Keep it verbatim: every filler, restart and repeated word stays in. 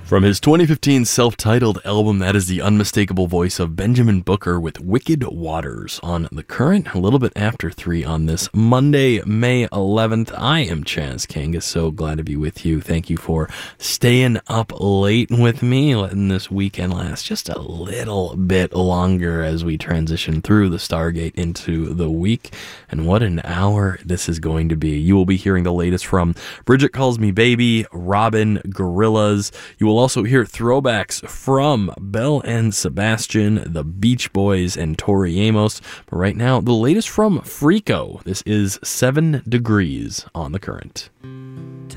From his twenty fifteen self-titled album, that is the unmistakable voice of Benjamin Booker with Wicked Waters on The Current, a little bit after three on this Monday, May eleventh. I am Chaz Kangas, so glad to be with you. Thank you for staying up late with me, letting this weekend last just a little bit longer as we transition through the Stargate into the week. And what an hour this is going to be. You will be hearing the latest from Bridget Calls Me Baby, Robin, Gorillaz. You will also hear throwbacks from Belle and Sebastian, the Beach Boys, and Tori Amos. But right now, the latest from Freako. This is Seven Degrees on The Current.